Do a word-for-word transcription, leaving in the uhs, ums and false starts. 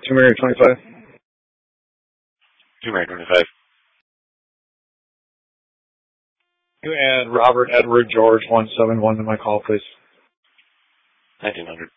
Two Mary twenty-five. Two Mary twenty-five. You add Robert Edward George one seven one to my call, please. Nineteen hundred.